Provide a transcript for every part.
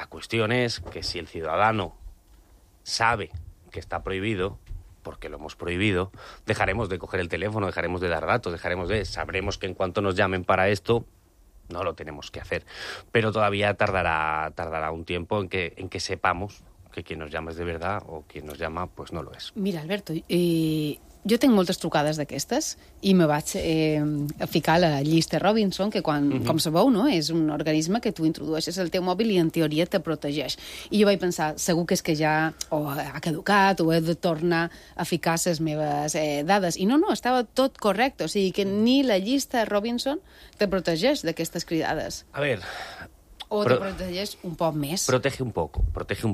La cuestión es que si el ciudadano sabe que está prohibido, porque lo hemos prohibido, dejaremos de coger el teléfono, dejaremos de dar datos, sabremos que en cuanto nos llamen para esto, no lo tenemos que hacer. Pero todavía tardará un tiempo en que sepamos que quien nos llama és de verdad o quien nos llama pues no lo és. Mira, Alberto, jo tinc moltes trucades d'aquestes i me vaig ficar a la llista Robinson, que com sabeu, no, és un organisme que tu introdueixes al teu mòbil i en teoria te protegeix. I jo vaig pensar, segur que és que ja o ha caducat o he de tornar a ficar les meves dades. I no, estava tot correcte. O sigui que ni la llista Robinson te protegeix d'aquestes cridades. A ver... O te proteges un poco más. Protege un poco.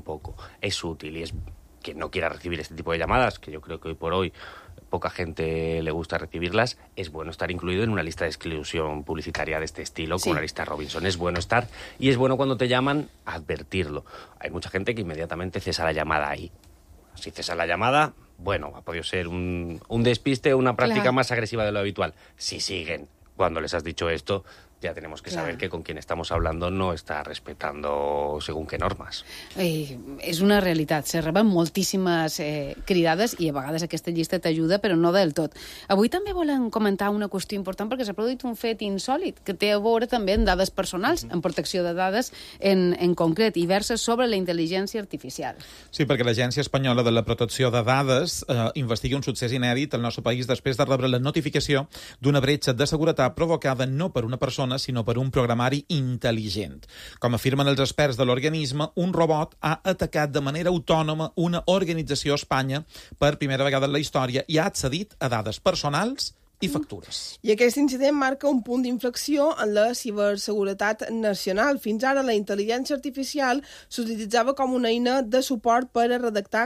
Es útil y es quien no quiera recibir este tipo de llamadas, que yo creo que hoy por hoy poca gente le gusta recibirlas, es bueno estar incluido en una lista de exclusión publicitaria de este estilo, como la lista Robinson. Es bueno estar, y es bueno cuando te llaman advertirlo. Hay mucha gente que inmediatamente cesa la llamada ahí. Si cesa la llamada, bueno, ha podido ser un despiste o una práctica más agresiva de lo habitual. Si siguen cuando les has dicho esto, ya tenemos que saber que con quien estamos hablando no está respetando según qué normes. És una realitat. Se reben moltíssimes cridades i a vegades aquesta llista t'ajuda, però no del tot. Avui també volen comentar una qüestió important perquè s'ha produït un fet insòlit que té a veure també amb dades personals, en protecció de dades en concret, i versa sobre la intel·ligència artificial. Sí, perquè l'Agència Espanyola de la Protecció de Dades investiga un succés inèdit al nostre país després de rebre la notificació d'una bretxa de seguretat provocada no per una persona, sinó per un programari intel·ligent. Com afirmen els experts de l'organisme, un robot ha atacat de manera autònoma una organització a Espanya per primera vegada en la història i ha accedit a dades personals i factures. I aquest incident marca un punt d'inflexió en la ciberseguretat nacional. Fins ara la intel·ligència artificial s'utilitzava com una eina de suport per a redactar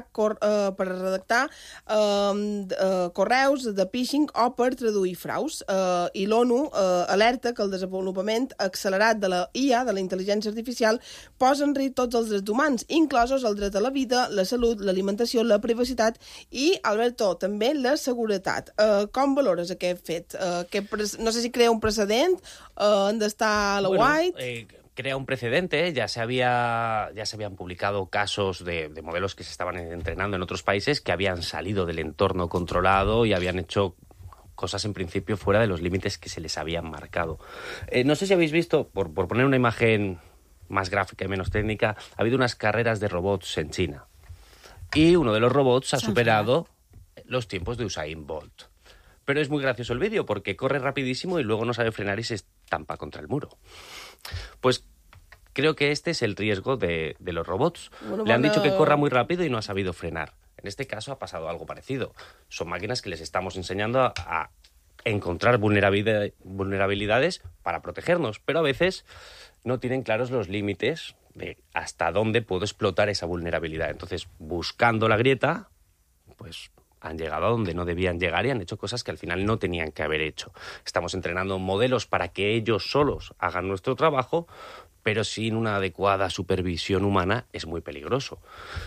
correus de phishing o per traduir fraus. I l'ONU alerta que el desenvolupament accelerat de la IA, de la intel·ligència artificial, posa en risc tots els drets humans, inclosos el dret a la vida, la salut, l'alimentació, la privacitat i, Alberto, també la seguretat. Com valores aquest fet? No sé si crea un precedent, han d'estar a la White... Crea un precedente, ya se habían publicado casos de modelos que se estaban entrenando en otros países que habían salido del entorno controlado y habían hecho cosas en principio fuera de los límites que se les habían marcado. No sé si habéis visto, por poner una imagen más gráfica y menos técnica, ha habido unas carreras de robots en China. Y uno de los robots ha superado los tiempos de Usain Bolt. Pero es muy gracioso el vídeo porque corre rapidísimo y luego no sabe frenar y se estampa contra el muro. Pues creo que este es el riesgo de los robots. Le han dicho que corra muy rápido y no ha sabido frenar. En este caso ha pasado algo parecido. Son máquinas que les estamos enseñando a encontrar vulnerabilidades para protegernos, pero a veces no tienen claros los límites de hasta dónde puedo explotar esa vulnerabilidad. Entonces, buscando la grieta, pues han llegado a donde no debían llegar y han hecho cosas que al final no tenían que haber hecho. Estamos entrenando modelos para que ellos solos hagan nuestro trabajo, pero sin una adecuada supervisión humana es muy peligroso.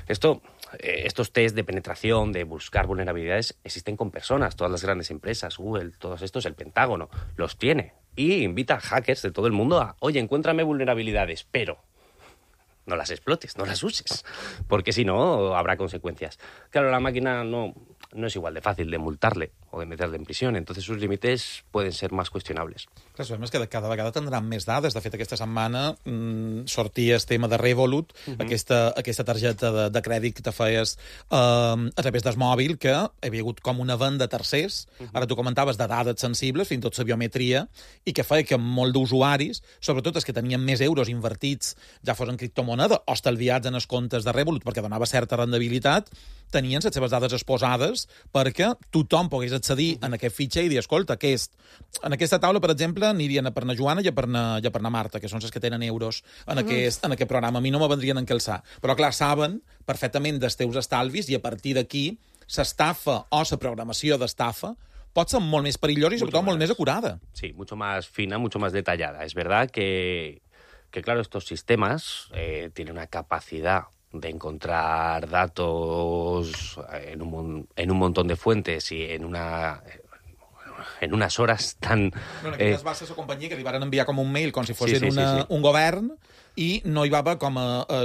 Estos test de penetración, de buscar vulnerabilidades, existen con personas. Todas las grandes empresas, Google, todos estos, el Pentágono, los tiene. Y invita a hackers de todo el mundo a, oye, encuéntrame vulnerabilidades, pero no las explotes, no las uses, porque si no habrá consecuencias. Claro, la máquina no es igual de fàcil de multar-le o de meter-le en prisión, entonces sus límites pueden ser más cuestionables. Clar, sabem que cada vegada tindran més dades. De fet, aquesta setmana sortia el tema de Revolut, aquesta targeta de crèdit que te feies a través del mòbil, que hi havia hagut com una venda de tercers, ara tu comentaves de dades sensibles, fins i tot la biometria, i que feia que molt d'usuaris, sobretot els que tenien més euros invertits, ja fos en criptomoneda o estalviats en els comptes de Revolut, perquè donava certa rendibilitat, tenien les seves dades exposades perquè tothom pogués accedir en aquest fitxer i dir, escolta, en aquesta taula, per exemple, anirien per na Joana i per na Marta, que són les que tenen euros en aquest programa. A mi no me vendrien a encalçar. Però, clar, saben perfectament dels teus estalvis i a partir d'aquí s'estafa o la programació d'estafa pot ser molt més perillosa i, sobretot, molt més acurada. Sí, mucho más fina, mucho más detallada. Es verdad que claro, estos sistemas tienen una capacidad de encontrar datos en un montón de fuentes i en unes hores tan... No, en aquest cas va ser la companyia que li van enviar com un mail com si fos un govern i no hi va haver com